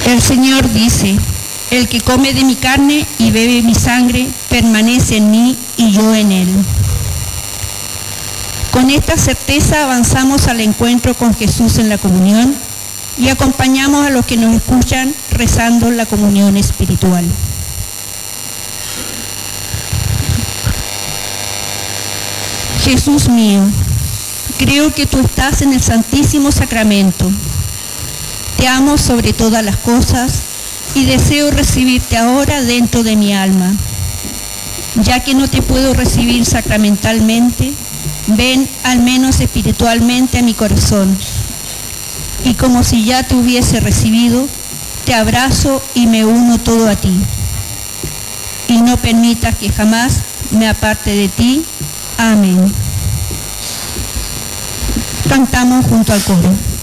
El Señor dice: el que come de mi carne y bebe mi sangre permanece en mí y yo en él. Con esta certeza avanzamos al encuentro con Jesús en la comunión y acompañamos a los que nos escuchan rezando la comunión espiritual. Jesús mío, creo que tú estás en el Santísimo Sacramento. Te amo sobre todas las cosas y deseo recibirte ahora dentro de mi alma. Ya que no te puedo recibir sacramentalmente, ven al menos espiritualmente a mi corazón. Y como si ya te hubiese recibido, te abrazo y me uno todo a ti. Y no permitas que jamás me aparte de ti. Amén. Cantamos junto al coro.